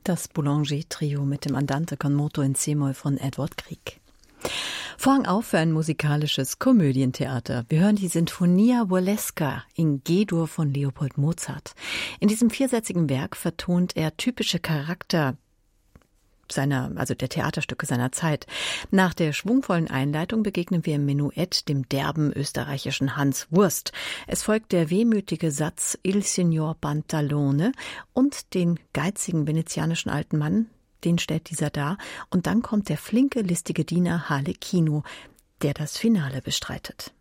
Das Boulanger-Trio mit dem Andante con moto in c-Moll von Edward Grieg. Vorhang auf für ein musikalisches Komödientheater. Wir hören die Sinfonia Burlesca in G-Dur von Leopold Mozart. In diesem viersätzigen Werk vertont er typische Charakter der Theaterstücke seiner Zeit. Nach der schwungvollen Einleitung begegnen wir im Menuett dem derben österreichischen Hans Wurst. Es folgt der wehmütige Satz Il Signor Pantalone und den geizigen venezianischen alten Mann, den stellt dieser dar. Und dann kommt der flinke, listige Diener Harlequino, der das Finale bestreitet.